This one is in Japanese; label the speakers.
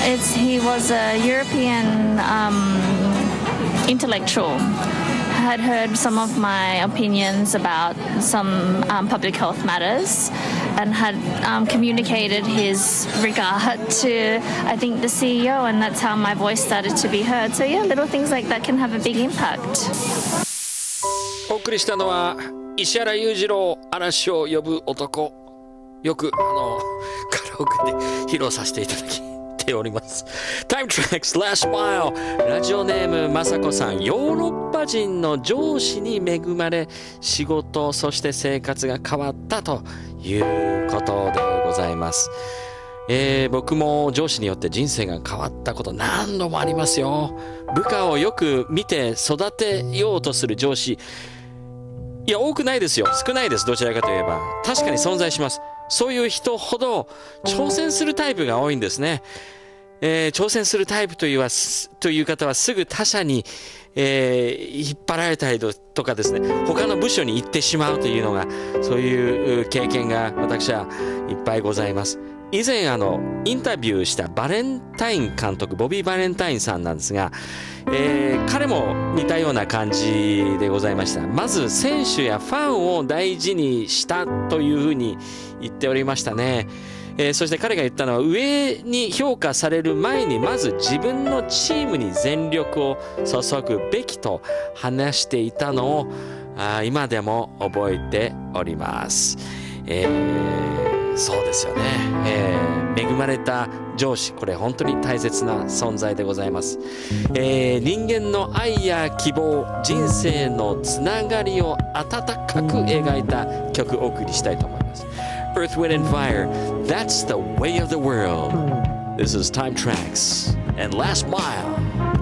Speaker 1: He was a European intellectual. Had heard some of my opinions about some public health matters and had communicated his regard to, I think, the CEO, and that's how my voice started to be heard. So yeah, little things like that can have a big impact.
Speaker 2: お送りしたのは石原裕次郎嵐を呼ぶ男、よくカラオケで披露させていただきております。Time Tracks Last Mile、 ラジオネームまさこさん、ヨーロッパ人の上司に恵まれ仕事そして生活が変わったということでございます。僕も上司によって人生が変わったこと何度もありますよ。部下をよく見て育てようとする上司、いや多くないですよ、少ないです。どちらかといえば確かに存在します。そういう人ほど挑戦するタイプが多いんですね。挑戦するタイプという方はすぐ他者に、引っ張られたりとかですね、他の部署に行ってしまうというのが、そういう経験が私はいっぱいございます。以前インタビューしたバレンタイン監督、ボビー・バレンタインさんなんですが、彼も似たような感じでございました。まず選手やファンを大事にしたというふうに言っておりましたね。そして彼が言ったのは、上に評価される前にまず自分のチームに全力を注ぐべきと話していたのを今でも覚えております。そうですよね、恵まれた上司、これ本当に大切な存在でございます。人間の愛や希望、人生のつながりを温かく描いた曲をお送りしたいと思います。 Earth, Wind and Fire, That's the way of the world. This is Time Tracks and Last Mile.